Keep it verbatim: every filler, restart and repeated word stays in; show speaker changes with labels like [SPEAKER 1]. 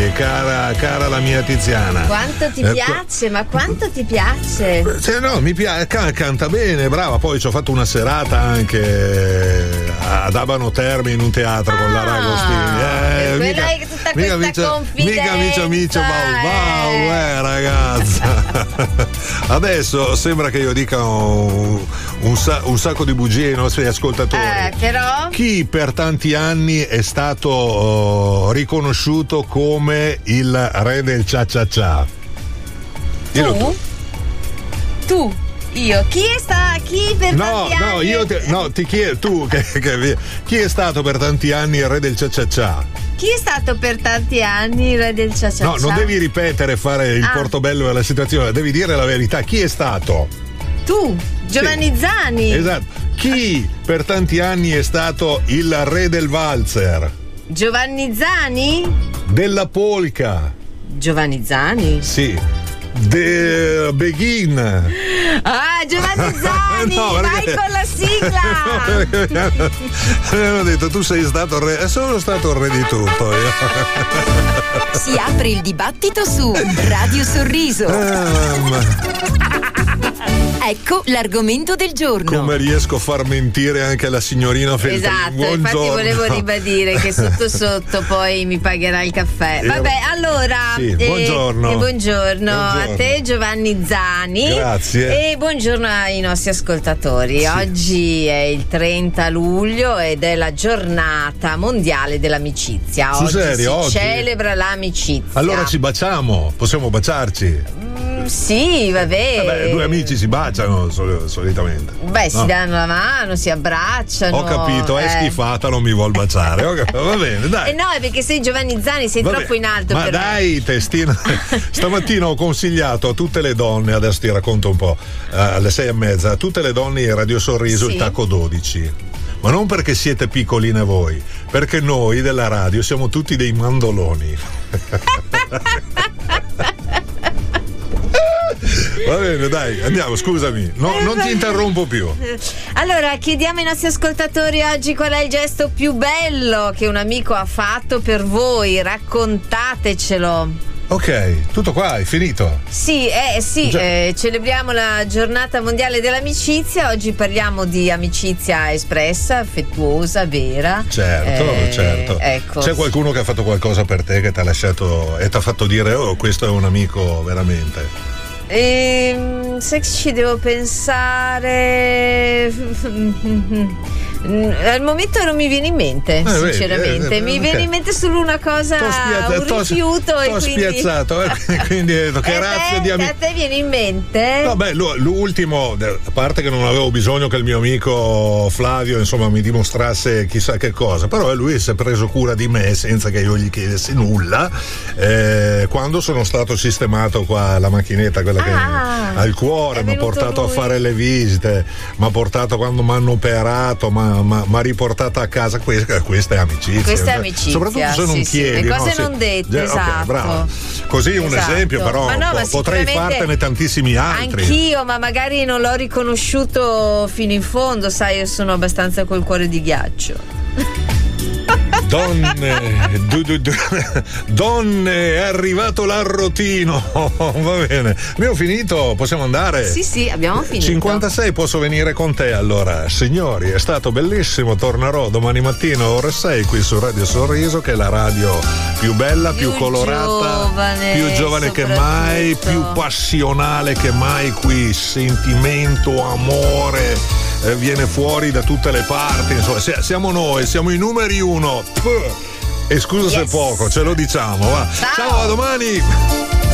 [SPEAKER 1] cara, cara la mia Tiziana.
[SPEAKER 2] Quanto ti
[SPEAKER 1] Eh,
[SPEAKER 2] piace, ma quanto ti piace?
[SPEAKER 1] Sì, no, mi piace, can- canta bene, brava. Poi ci ho fatto una serata anche ad Abano Terme in un teatro con la Ragostini. Eh,
[SPEAKER 2] quella
[SPEAKER 1] mica,
[SPEAKER 2] è tutta
[SPEAKER 1] mica
[SPEAKER 2] questa
[SPEAKER 1] mica,
[SPEAKER 2] confidenza.
[SPEAKER 1] mica mica amici bau bau, eh, ragazza. Adesso sembra che io dica un, un, sa- un sacco di bugie ai nostri ascoltatori.
[SPEAKER 2] Eh, però.
[SPEAKER 1] Chi per tanti anni è stato oh, riconosciuto come il re del cia cia cia? Dillo tu.
[SPEAKER 2] Tu? Io? Chi è sta? Chi per
[SPEAKER 1] No,
[SPEAKER 2] tanti
[SPEAKER 1] no,
[SPEAKER 2] anni?
[SPEAKER 1] io te, no, ti chiedo tu che, che- chi è stato per tanti anni il re del cia cia cia?
[SPEAKER 2] Chi è stato per tanti anni il re del cia cia
[SPEAKER 1] No,
[SPEAKER 2] cia?
[SPEAKER 1] non devi ripetere, fare il
[SPEAKER 2] Ah.
[SPEAKER 1] portobello della situazione, devi dire la verità. Chi è stato?
[SPEAKER 2] Tu, Giovanni
[SPEAKER 1] Sì.
[SPEAKER 2] Zani.
[SPEAKER 1] Esatto. Chi per tanti anni è stato il re del valzer?
[SPEAKER 2] Giovanni Zani?
[SPEAKER 1] Della polka?
[SPEAKER 2] Giovanni Zani?
[SPEAKER 1] Sì. De Begin.
[SPEAKER 2] Ah, Giovanni Zani,
[SPEAKER 1] No,
[SPEAKER 2] vai
[SPEAKER 1] perché-
[SPEAKER 2] con la sigla.
[SPEAKER 1] Mi hanno detto tu sei stato il re, e sono stato il re di tutto io.
[SPEAKER 3] Si apre il dibattito su Radio Sorriso.
[SPEAKER 1] Ah, ma
[SPEAKER 3] Ecco l'argomento del giorno.
[SPEAKER 1] come riesco a far mentire anche la signorina Feltri?
[SPEAKER 2] Esatto,
[SPEAKER 1] Buongiorno.
[SPEAKER 2] infatti volevo ribadire che sotto sotto poi mi pagherà il caffè.
[SPEAKER 1] Eh,
[SPEAKER 2] Vabbè, allora
[SPEAKER 1] sì,
[SPEAKER 2] eh,
[SPEAKER 1] buongiorno.
[SPEAKER 2] eh, buongiorno a
[SPEAKER 1] Buongiorno.
[SPEAKER 2] te Giovanni Zani.
[SPEAKER 1] Grazie.
[SPEAKER 2] E buongiorno ai nostri ascoltatori.
[SPEAKER 1] Sì.
[SPEAKER 2] Oggi è il trenta luglio ed è la giornata mondiale dell'amicizia.
[SPEAKER 1] Sul
[SPEAKER 2] Oggi
[SPEAKER 1] serio,
[SPEAKER 2] si
[SPEAKER 1] oggi?
[SPEAKER 2] celebra l'amicizia.
[SPEAKER 1] Allora ci baciamo, possiamo baciarci.
[SPEAKER 2] Mm, sì, vabbè.
[SPEAKER 1] Vabbè, due amici si baciano sol- solitamente.
[SPEAKER 2] Beh, si
[SPEAKER 1] No.
[SPEAKER 2] danno la mano, si abbracciano.
[SPEAKER 1] Ho capito, è
[SPEAKER 2] eh.
[SPEAKER 1] schifata, non mi vuol baciare. Ho capito, va bene, dai.
[SPEAKER 2] Eh no, è perché sei Giovanni Zani, sei
[SPEAKER 1] Vabbè,
[SPEAKER 2] troppo in alto
[SPEAKER 1] ma
[SPEAKER 2] per me.
[SPEAKER 1] dai, testina. Stamattina ho consigliato a tutte le donne, adesso ti racconto un po', eh, alle sei e mezza, a tutte le donne in Radio Sorriso
[SPEAKER 2] Sì.
[SPEAKER 1] il tacco dodici. Ma non perché siete piccoline voi, perché noi della radio siamo tutti dei mandoloni. Va bene, dai, andiamo, scusami, no, non ti interrompo più.
[SPEAKER 2] Allora, chiediamo ai nostri ascoltatori oggi qual è il gesto più bello che un amico ha fatto per voi. Raccontatecelo.
[SPEAKER 1] Ok, tutto qua, è finito.
[SPEAKER 2] Sì, eh, sì,
[SPEAKER 1] Già.
[SPEAKER 2] eh, celebriamo la giornata mondiale dell'amicizia. Oggi parliamo di amicizia espressa, affettuosa, vera.
[SPEAKER 1] Certo,
[SPEAKER 2] Eh,
[SPEAKER 1] certo.
[SPEAKER 2] Ecco.
[SPEAKER 1] C'è qualcuno che ha fatto qualcosa per te, che ti ha lasciato e ti ha fatto dire oh, questo è un amico veramente?
[SPEAKER 2] Ehm, se ci devo pensare. Al momento non mi viene in mente,
[SPEAKER 1] vedi,
[SPEAKER 2] sinceramente.
[SPEAKER 1] eh,
[SPEAKER 2] mi
[SPEAKER 1] ok.
[SPEAKER 2] viene in mente solo una cosa,
[SPEAKER 1] T'ho spiazza-
[SPEAKER 2] un
[SPEAKER 1] t'ho-
[SPEAKER 2] rifiuto e
[SPEAKER 1] t'ho
[SPEAKER 2] quindi.
[SPEAKER 1] spiazzato, eh, quindi ho detto che
[SPEAKER 2] Eh,
[SPEAKER 1] razza
[SPEAKER 2] te-
[SPEAKER 1] di amico.
[SPEAKER 2] A te viene in mente?
[SPEAKER 1] Vabbè, l'ultimo, a parte che non avevo bisogno che il mio amico Flavio insomma mi dimostrasse chissà che cosa, però lui si è preso cura di me senza che io gli chiedessi nulla, eh, quando sono stato sistemato qua la macchinetta, quella che
[SPEAKER 2] Ah,
[SPEAKER 1] ha il cuore,
[SPEAKER 2] è
[SPEAKER 1] mi ha
[SPEAKER 2] venuto
[SPEAKER 1] portato
[SPEAKER 2] lui.
[SPEAKER 1] a fare le visite, mi ha portato quando mi hanno operato, mi ha riportato a casa. Questa, questa è amicizia.
[SPEAKER 2] Questa è amicizia,
[SPEAKER 1] soprattutto se non
[SPEAKER 2] sì, sì,
[SPEAKER 1] chiedi,
[SPEAKER 2] le cose
[SPEAKER 1] no? Sì.
[SPEAKER 2] non dette,
[SPEAKER 1] Già, ok,
[SPEAKER 2] esatto.
[SPEAKER 1] bravo. Così un
[SPEAKER 2] Esatto.
[SPEAKER 1] esempio, però
[SPEAKER 2] Ma no, ma
[SPEAKER 1] po- potrei
[SPEAKER 2] sicuramente
[SPEAKER 1] fartene tantissimi altri.
[SPEAKER 2] Anch'io, ma magari non l'ho riconosciuto fino in fondo, sai, io sono abbastanza col cuore di ghiaccio.
[SPEAKER 1] Donne, du, du, du, donne, è arrivato l'arrotino. Va bene, abbiamo finito, possiamo andare?
[SPEAKER 2] Sì, sì, abbiamo finito.
[SPEAKER 1] cinquantasei, posso venire con te allora. Signori, è stato bellissimo, tornerò domani mattina ore sei qui su Radio Sorriso, che è la radio più bella, più,
[SPEAKER 2] Più
[SPEAKER 1] colorata,
[SPEAKER 2] giovane,
[SPEAKER 1] più giovane che mai,
[SPEAKER 2] soprattutto.
[SPEAKER 1] più passionale che mai qui, sentimento, amore, eh, viene fuori da tutte le parti, insomma, si- siamo noi, siamo i numeri uno. Puh. E scusa se
[SPEAKER 2] Yes.
[SPEAKER 1] poco, ce lo diciamo, va.
[SPEAKER 2] Ciao.
[SPEAKER 1] Ciao, a domani.